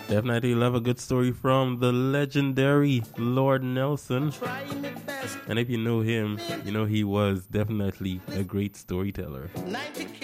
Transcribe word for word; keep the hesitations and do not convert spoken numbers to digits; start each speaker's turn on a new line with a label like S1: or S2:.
S1: Definitely love a good story from the legendary Lord Nelson. And if you know him, you know he was definitely a great storyteller.